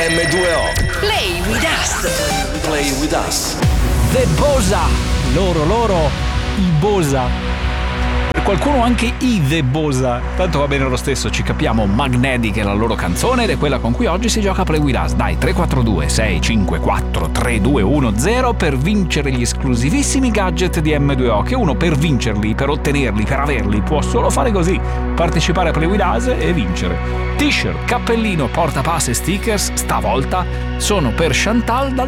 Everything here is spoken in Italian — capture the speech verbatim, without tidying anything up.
emme due o. Play with us. Play with us. The Bosa. Loro, loro, i Bosa. Per qualcuno anche i The Bosa. Tanto va bene lo stesso, ci capiamo. Magnetic è la loro canzone ed è quella con cui oggi si gioca Play with us. Dai, tre quattro due sei cinque quattro tre due uno zero per vincere gli esclusivissimi gadget di emme due o, che uno per vincerli, per ottenerli, per averli può solo fare così: partecipare a Play with us e vincere. T-shirt, cappellino, portapass e stickers stavolta sono per Chantal dal